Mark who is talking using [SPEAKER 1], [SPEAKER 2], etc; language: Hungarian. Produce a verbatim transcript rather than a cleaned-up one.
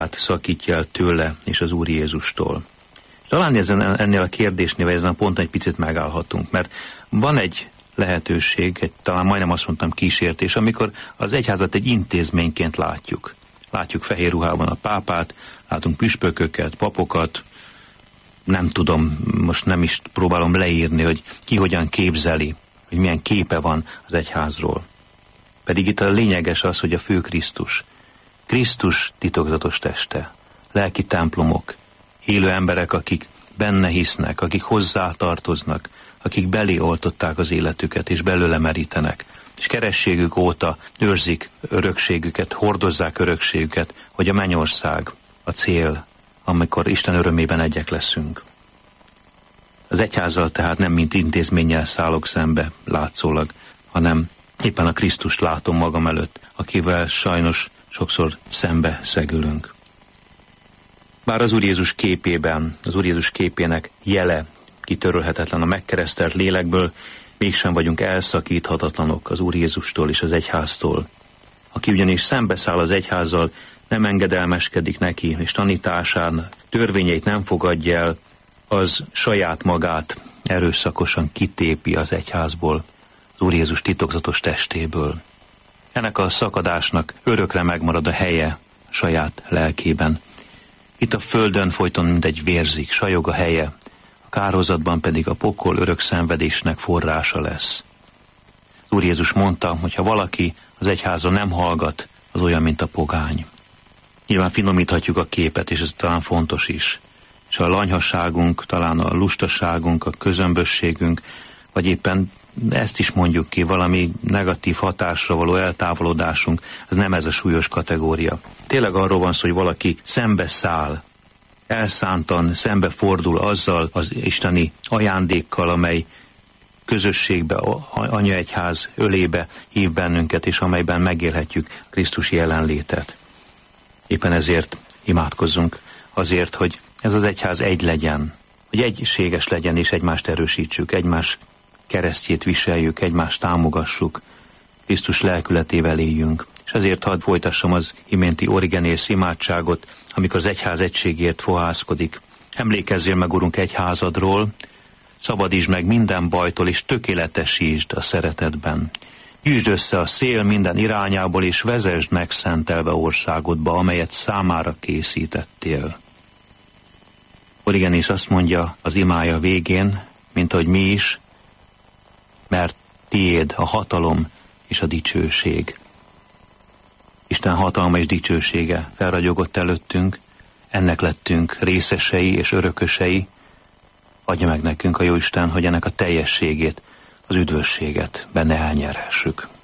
[SPEAKER 1] szakítja el tőle és az Úr Jézustól. Talán ezen, ennél a kérdésnél, vagy ezen a ponton egy picit megállhatunk, mert van egy lehetőség, egy, talán majdnem azt mondtam kísértés, amikor az egyházat egy intézményként látjuk. Látjuk fehér ruhában a pápát, látunk püspököket, papokat, nem tudom, most nem is próbálom leírni, hogy ki hogyan képzeli, hogy milyen képe van az egyházról. Pedig itt a lényeges az, hogy a fő Krisztus. Krisztus titokzatos teste, lelki templomok, élő emberek, akik benne hisznek, akik hozzá tartoznak, akik belé oltották az életüket, és belőle merítenek, és kerességük óta őrzik örökségüket, hordozzák örökségüket, hogy a mennyország a cél, amikor Isten örömében egyek leszünk. Az egyházzal tehát nem mint intézménnyel szállok szembe látszólag, hanem éppen a Krisztust látom magam előtt, akivel sajnos sokszor szembe szegülünk. Bár az Úr Jézus képében, az Úr Jézus képének jele kitörölhetetlen a megkeresztelt lélekből, mégsem vagyunk elszakíthatatlanok az Úr Jézustól és az egyháztól. Aki ugyanis szembeszáll az egyházzal, nem engedelmeskedik neki, és tanításán törvényeit nem fogadja el, az saját magát erőszakosan kitépi az egyházból, az Úr Jézus titokzatos testéből. Ennek a szakadásnak örökre megmarad a helye a saját lelkében. Itt a földön folyton mint egy vérzik, sajog a helye, a kárhozatban pedig a pokol örök szenvedésnek forrása lesz. Az Úr Jézus mondta, hogy ha valaki az egyházon nem hallgat, az olyan, mint a pogány. Nyilván finomíthatjuk a képet, és ez talán fontos is. És a lanyhasságunk, talán a lustaságunk, a közömbösségünk, vagy éppen ezt is mondjuk ki, valami negatív hatásra való eltávolodásunk, ez nem ez a súlyos kategória. Tényleg arról van szó, hogy valaki szembeszáll, elszántan szembefordul azzal az isteni ajándékkal, amely közösségbe, anyaegyház ölébe hív bennünket, és amelyben megélhetjük Krisztus jelenlétet. Éppen ezért imádkozzunk azért, hogy ez az egyház egy legyen, hogy egységes legyen, és egymást erősítsük, egymás keresztjét viseljük, egymást támogassuk, Krisztus lelkületével éljünk. És ezért hadd folytassam az iménti Origenész imádságot, amikor az egyház egységért fohászkodik. Emlékezzél meg, Urunk, egyházadról, szabadítsd meg minden bajtól, és tökéletesítsd a szeretetben. Gyűjtsd össze a szél minden irányából, és vezesd meg szentelve országodba, amelyet számára készítettél. Origenész azt mondja az imája végén, mint ahogy mi is, mert tiéd a hatalom és a dicsőség. Isten hatalma és dicsősége felragyogott előttünk, ennek lettünk részesei és örökösei. Adja meg nekünk a Jóisten, hogy ennek a teljességét, az üdvösséget benne elnyerhessük.